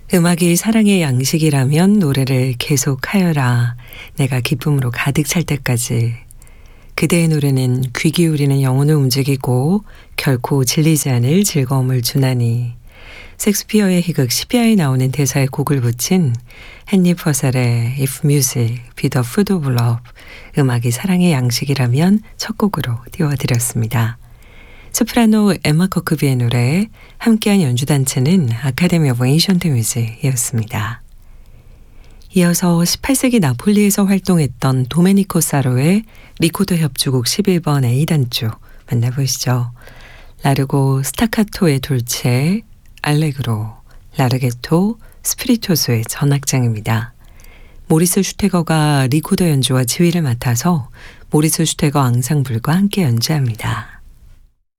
음악이 사랑의 양식이라면 노래를 계속하여라. 내가 기쁨으로 가득 찰 때까지. 그대의 노래는 귀 기울이는 영혼을 움직이고 결코 질리지 않을 즐거움을 주나니. 섹스피어의 희극 시비아에 나오는 대사에 곡을 붙인 헨리 퍼셀의 If Music Be the Food of Love, 음악이 사랑의 양식이라면 첫 곡으로 띄워드렸습니다. 소프라노 에마 커크비의 노래, 함께한 연주단체는 아카데미 오브 에인션트 뮤직이었습니다. 이어서 18세기 나폴리에서 활동했던 도메니코 사로의 리코더 협주곡 11번 A단조 만나보시죠. 라르고 스타카토의 돌체, 알레그로, 라르게토, 스피리토소의 전악장입니다. 모리스 슈테거가 리코더 연주와 지휘를 맡아서 모리스 슈테거 앙상블과 함께 연주합니다.